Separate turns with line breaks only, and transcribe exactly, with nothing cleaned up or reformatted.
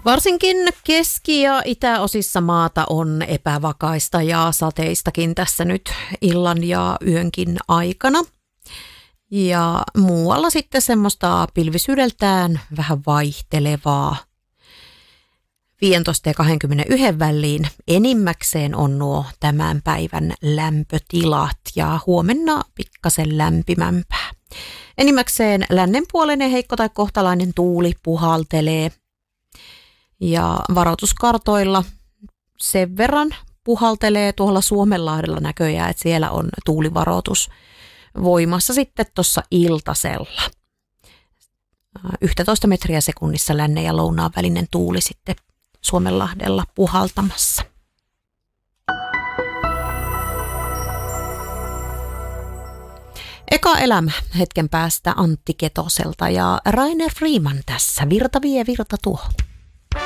Varsinkin keski- ja itäosissa maata on epävakaista ja sateistakin tässä nyt illan ja yönkin aikana. Ja muualla sitten semmoista pilvisyydeltään vähän vaihtelevaa. viisitoista ja kaksikymmentäyksi väliin enimmäkseen on nuo tämän päivän lämpötilat ja huomenna pikkasen lämpimämpää. Enimmäkseen lännenpuoleinen heikko tai kohtalainen tuuli puhaltelee ja varoituskartoilla sen verran puhaltelee tuolla Suomenlahdella näköjään, että siellä on tuulivaroitus voimassa sitten tuossa iltasella. yksitoista metriä sekunnissa lännen ja lounaan välinen tuuli sitten Suomenlahdella puhaltamassa. Eka elämä hetken päästä Antti Ketoselta ja Rainer Freeman tässä. Virta vie, virta tuo.